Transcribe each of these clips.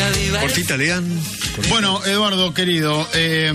Cortita, Lean. Bueno, Eduardo, querido,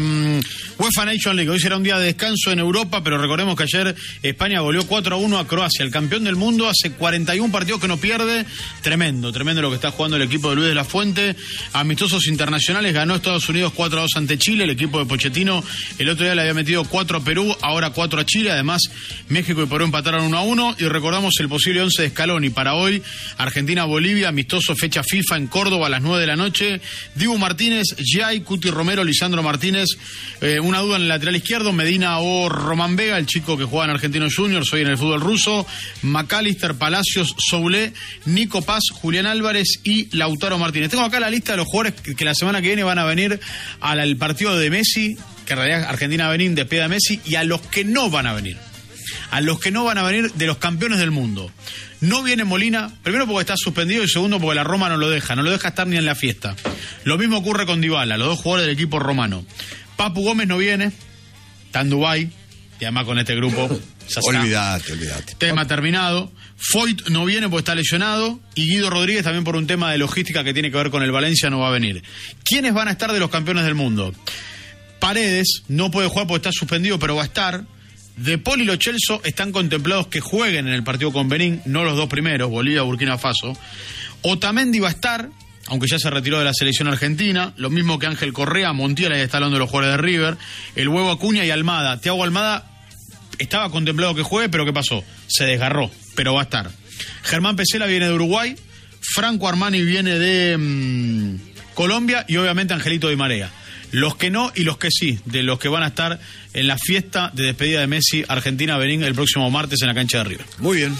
UEFA Nation League, hoy será un día de descanso en Europa, pero recordemos que ayer España goleó 4-1 a Croacia, el campeón del mundo, hace 41 partidos que no pierde. Tremendo lo que está jugando el equipo de Luis de la Fuente. Amistosos internacionales, ganó Estados Unidos 4-2 ante Chile, el equipo de Pochettino el otro día le había metido 4 a Perú, ahora 4 a Chile, además México y Perú empataron 1-1, y recordamos el posible 11 de Scaloni para hoy: Argentina-Bolivia, amistoso fecha FIFA en Córdoba a las 9 de la noche. Dibu Martínez, Jai, Cuti Romero, Lisandro Martínez, una duda en el lateral izquierdo, Medina o Román Vega, el chico que juega en Argentinos Juniors, hoy en el fútbol ruso, McAllister, Palacios, Soulé, Nico Paz, Julián Álvarez y Lautaro Martínez. Tengo acá la lista de los jugadores que la semana que viene van a venir al partido de Messi, que en realidad Argentina va a venir despide a Messi, y a los que no van a venir. A los que no van a venir de los campeones del mundo. No viene Molina, primero porque está suspendido y segundo porque la Roma no lo deja estar ni en la fiesta. Lo mismo ocurre con Dybala, los dos jugadores del equipo romano. Papu Gómez no viene, está en Dubái, y además con este grupo... Olvídate. Tema terminado. Foyt no viene porque está lesionado, y Guido Rodríguez también por un tema de logística que tiene que ver con el Valencia no va a venir. ¿Quiénes van a estar de los campeones del mundo? Paredes no puede jugar porque está suspendido, pero va a estar. De Paul y Lo Celso están contemplados que jueguen en el partido con Benín, no los dos primeros, Bolivia, Burkina Faso. Otamendi va a estar, aunque ya se retiró de la selección argentina, lo mismo que Ángel Correa, Montiel, ahí está hablando de los jugadores de River, el Huevo Acuña y Almada. Thiago Almada estaba contemplado que juegue, pero ¿qué pasó? Se desgarró, pero va a estar. Germán Pesela viene de Uruguay, Franco Armani viene de Colombia, y obviamente Angelito Di María. Los que no y los que sí, de los que van a estar en la fiesta de despedida de Messi, Argentina-Benín, el próximo martes en la cancha de River. Muy bien.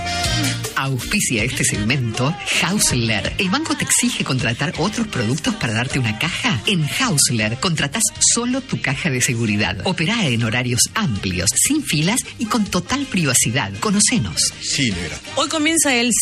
Auspicia este segmento Hausler. ¿El banco te exige contratar otros productos para darte una caja? En Hausler contratás solo tu caja de seguridad. Operá en horarios amplios, sin filas y con total privacidad. Conocenos. Sí, negra. Hoy comienza el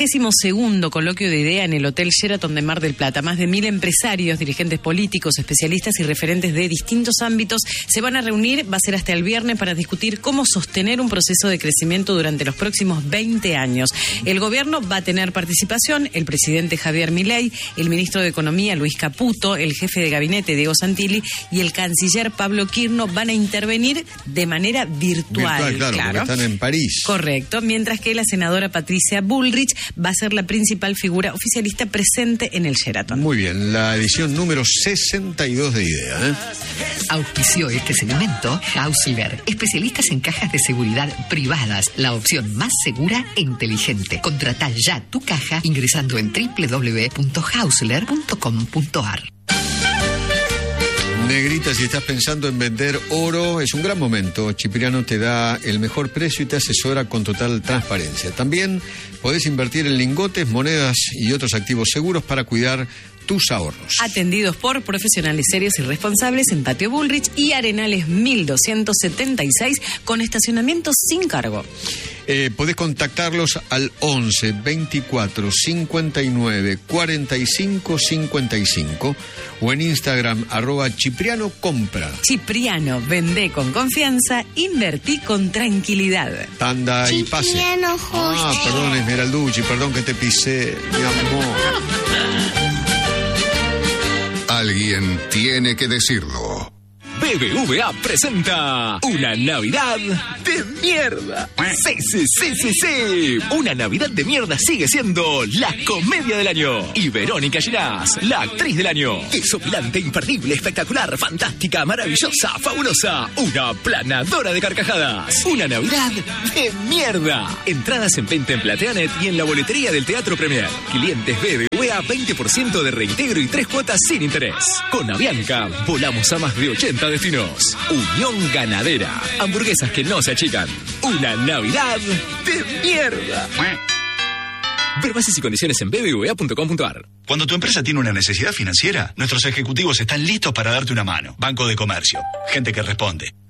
62º coloquio de IDEA en el Hotel Sheraton de Mar del Plata. Más de 1000 empresarios, dirigentes políticos, especialistas y referentes de distintos ámbitos se van a reunir. Va a ser hasta el viernes para discutir cómo sostener un proceso de crecimiento durante los próximos 20 años. El gobierno va a tener participación, el presidente Javier Milei, el ministro de Economía Luis Caputo, el jefe de gabinete Diego Santilli y el canciller Pablo Quirno van a intervenir de manera virtual. Claro. Porque están en París. Correcto, mientras que la senadora Patricia Bullrich va a ser la principal figura oficialista presente en el Sheraton. Muy bien, la edición número 62 de IDEA. Auspició este segmento Hausler, especialistas en cajas de seguridad privadas, la opción más segura e inteligente. Contratá ya tu caja ingresando en www.hausler.com.ar. Negrita, si estás pensando en vender oro, es un gran momento. Cipriano te da el mejor precio y te asesora con total transparencia. También podés invertir en lingotes, monedas y otros activos seguros para cuidar tus ahorros. Atendidos por profesionales serios y responsables en Patio Bullrich y Arenales 1276, con estacionamiento sin cargo. Podés contactarlos al 11 24 59 45 55 o en Instagram @Cipriano Compra. Cipriano, vendé con confianza, invertí con tranquilidad. Tanda y pase. Perdón, Esmeralducci, perdón que te pisé, mi amor. Alguien tiene que decirlo. BBVA presenta una Navidad de mierda. Sí. Una Navidad de mierda sigue siendo la comedia del año. Y Verónica Ginás, la actriz del año. Desopilante, imperdible, espectacular, fantástica, maravillosa, fabulosa. Una planadora de carcajadas. Una Navidad de mierda. Entradas en venta en Plateanet y en la boletería del Teatro Premier. Clientes BBVA, 20% de reintegro y 3 cuotas sin interés. Con Avianca, volamos a más de 80 destinos. Unión Ganadera. Hamburguesas que no se achican. Una Navidad de mierda. Ver bases y condiciones en bbva.com.ar. Cuando tu empresa tiene una necesidad financiera, nuestros ejecutivos están listos para darte una mano. Banco de Comercio. Gente que responde.